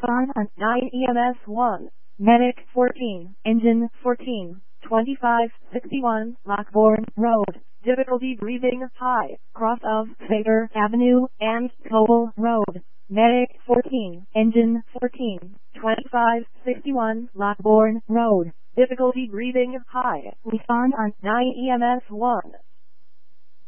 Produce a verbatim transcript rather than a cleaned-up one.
Respond on nine E M S one. Medic fourteen. Engine fourteen. twenty-five sixty-one Lockbourne Road. Difficulty breathing high. Cross of Faber Avenue and Cobble Road. Medic fourteen. Engine fourteen. twenty-five sixty-one Lockbourne Road. Difficulty breathing high. Respond on nine E M S one.